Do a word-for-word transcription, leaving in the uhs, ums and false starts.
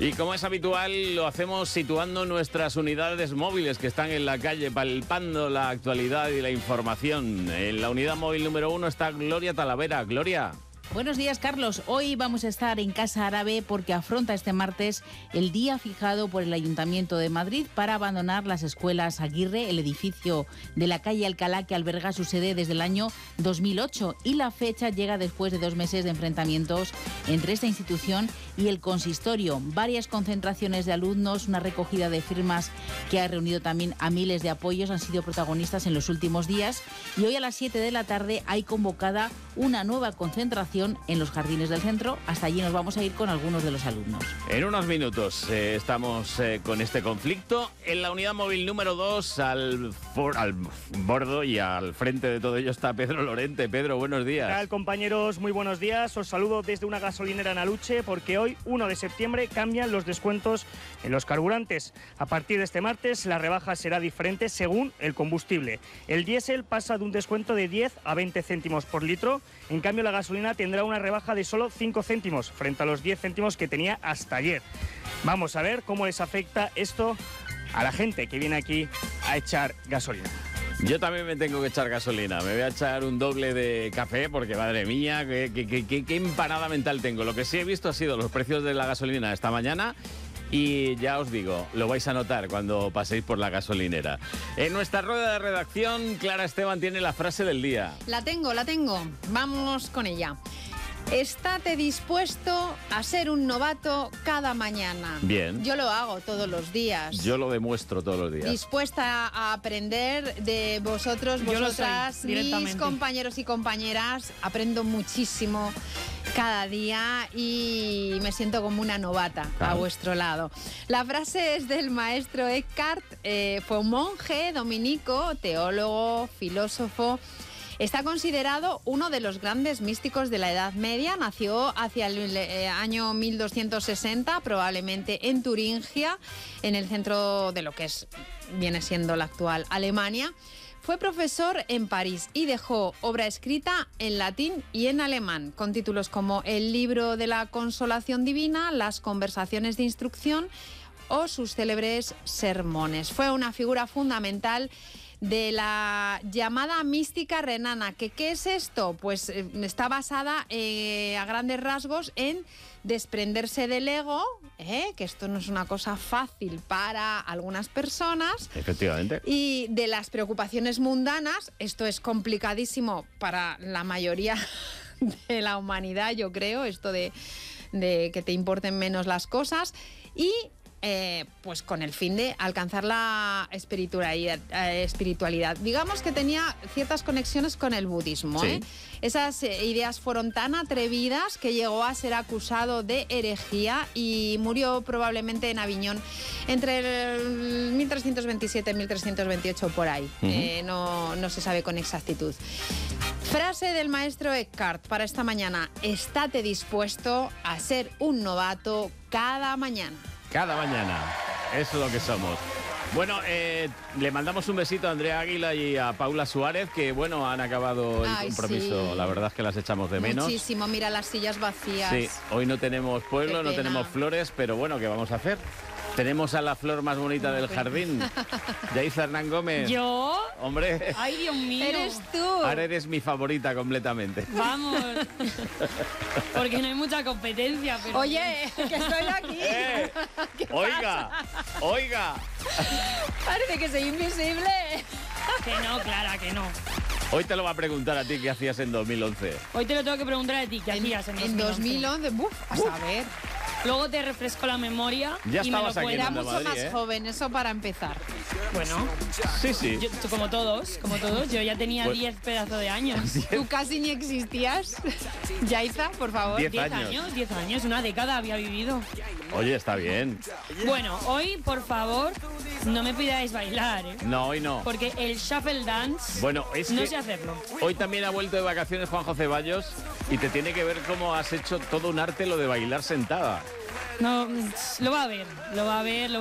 Y como es habitual, lo hacemos situando nuestras unidades móviles que están en la calle, palpando la actualidad y la información. En la unidad móvil número uno está Gloria Talavera. Gloria. Buenos días, Carlos. Hoy vamos a estar en Casa Árabe porque afronta este martes el día fijado por el Ayuntamiento de Madrid para abandonar las escuelas Aguirre, el edificio de la calle Alcalá que alberga su sede desde el año dos mil ocho. Y la fecha llega después de dos meses de enfrentamientos entre esta institución y el consistorio. Varias concentraciones de alumnos, una recogida de firmas que ha reunido también a miles de apoyos han sido protagonistas en los últimos días. Y hoy a las siete de la tarde hay convocada una nueva concentración en los jardines del centro. Hasta allí nos vamos a ir con algunos de los alumnos. En unos minutos eh, estamos eh, con este conflicto. En la unidad móvil número dos, al, for, al bordo y al frente de todo ello está Pedro Lorente. Pedro, buenos días. ¿Qué tal, compañeros? Muy buenos días. Os saludo desde una gasolinera en Aluche porque hoy, uno de septiembre, cambian los descuentos en los carburantes. A partir de este martes, la rebaja será diferente según el combustible. El diésel pasa de un descuento de diez a veinte céntimos por litro. En cambio, la gasolina tendrá una rebaja de solo cinco céntimos frente a los diez céntimos que tenía hasta ayer. Vamos a ver cómo les afecta esto a la gente que viene aquí a echar gasolina. Yo también me tengo que echar gasolina. Me voy a echar un doble de café porque, madre mía, qué, qué, qué, qué empanada mental tengo. Lo que sí he visto ha sido los precios de la gasolina esta mañana. Y ya os digo, lo vais a notar cuando paséis por la gasolinera. En nuestra rueda de redacción, Clara Esteban tiene la frase del día. La tengo, la tengo. Vamos con ella. Estate dispuesto a ser un novato cada mañana. Bien. Yo lo hago todos los días. Yo lo demuestro todos los días. Dispuesta a aprender de vosotros, vosotras, soy, mis compañeros y compañeras. Aprendo muchísimo cada día y me siento como una novata claro. a vuestro lado. La frase es del maestro Eckhart, eh, fue un monje dominico, teólogo, filósofo. Está considerado uno de los grandes místicos de la Edad Media. Nació hacia el eh, año mil doscientos sesenta, probablemente en Turingia, en el centro de lo que es, viene siendo la actual Alemania. Fue profesor en París y dejó obra escrita en latín y en alemán, con títulos como El libro de la consolación divina, Las conversaciones de instrucción o sus célebres sermones. Fue una figura fundamental de la llamada mística renana. ¿Qué, qué es esto? Pues eh, está basada eh, a grandes rasgos en desprenderse del ego, ¿eh? que esto no es una cosa fácil para algunas personas. Efectivamente. Y de las preocupaciones mundanas, esto es complicadísimo para la mayoría de la humanidad, yo creo, esto de, de que te importen menos las cosas. Y Eh, pues con el fin de alcanzar la espiritualidad, eh, espiritualidad. Digamos que tenía ciertas conexiones con el budismo. Sí. ¿eh? Esas eh, ideas fueron tan atrevidas que llegó a ser acusado de herejía y murió probablemente en Aviñón entre el mil trescientos veintisiete y mil trescientos veintiocho, por ahí. Uh-huh. eh, no, no se sabe con exactitud. Frase del maestro Eckhart para esta mañana: estate dispuesto a ser un novato cada mañana. Cada mañana, eso es lo que somos. Bueno, eh, le mandamos un besito a Andrea Águila y a Paula Suárez, que bueno, han acabado el Ay, compromiso. Sí. La verdad es que las echamos de menos. Muchísimo, mira las sillas vacías. Sí, hoy no tenemos pueblo, no tenemos flores, pero bueno, ¿qué vamos a hacer? Tenemos a la flor más bonita del jardín, Yaiza Hernán Gómez. ¿Yo? Hombre. Ay, Dios mío. Eres tú. Ahora eres mi favorita completamente. Vamos. Porque no hay mucha competencia. Pero... Oye, que estoy aquí. Eh, oiga, pasa? oiga. Parece que soy invisible. Que no, Clara, que no. Hoy te lo va a preguntar a ti qué hacías en dos mil once. Hoy te lo tengo que preguntar a ti qué hacías en dos mil once. En dos mil once, buf, a Uf. saber. Luego te refresco la memoria. Ya y me lo estabas aquí en Era Onda mucho Madrid, más ¿eh? joven, eso para empezar. Bueno, sí, sí. yo, tú, como todos, como todos. Yo ya tenía diez Pues, pedazos de años. Tú casi ni existías. Yaiza, por favor. Diez diez años. años, diez años, una década había vivido. Oye, está bien. Bueno, hoy, por favor, no me pidáis bailar, ¿eh? No, hoy no. Porque el shuffle dance Bueno, es no que sé hacerlo. Hoy también ha vuelto de vacaciones Juanjo Ceballos y te tiene que ver cómo has hecho todo un arte lo de bailar sentada. No, lo va a ver, lo va a ver. Lo